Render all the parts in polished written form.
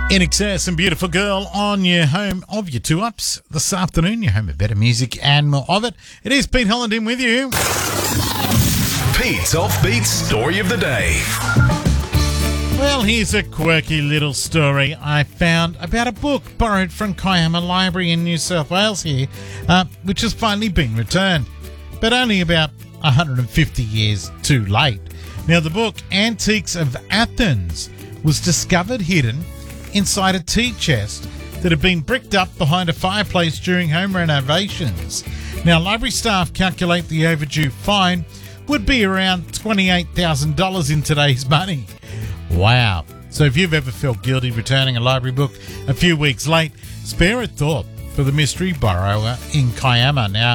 In Excess and Beautiful Girl on your home of your 2-ups this afternoon, your home of better music and more of it. It is Pete Holland with you. Pete's Offbeat Story of the Day. Well, here's a quirky little story I found about a book borrowed from Kiama Library in New South Wales here, which has finally been returned, but only about 150 years too late. Now, the book, Antiques of Athens, was discovered hidden inside a tea chest that had been bricked up behind a fireplace during home renovations. Now, library staff calculate the overdue fine would be around $28,000 in today's money. Wow. So if you've ever felt guilty returning a library book a few weeks late, spare a thought for the mystery borrower in Kiama. Now,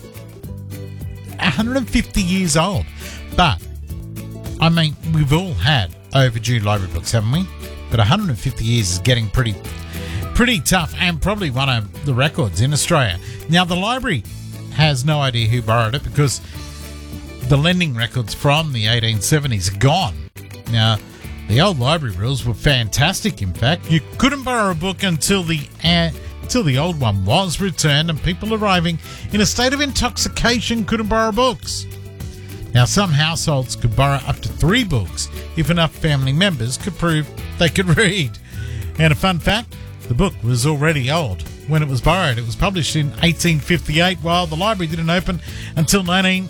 150 years old. But, I mean, we've all had overdue library books, haven't we? But 150 years is getting pretty tough, and probably one of the records in Australia. Now, the library has no idea who borrowed it because the lending records from the 1870s are gone. Now, the old library rules were fantastic, in fact. You couldn't borrow a book until the old one was returned, and people arriving in a state of intoxication couldn't borrow books. Now, some households could borrow up to 3 books if enough family members could prove they could read. And a fun fact, the book was already old when it was borrowed. It was published in 1858, while the library didn't open until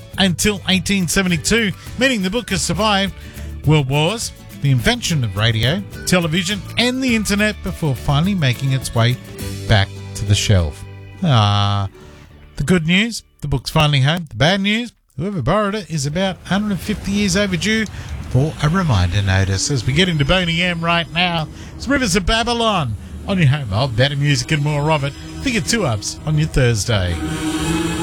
1872, meaning the book has survived world wars, the invention of radio, television, and the internet before finally making its way back to the shelf. The good news, the book's finally home. The bad news, whoever borrowed it is about 150 years overdue for a reminder notice. As we get into Boney M right now, it's Rivers of Babylon on your home of better music and more of it for your 2-ups on your Thursday.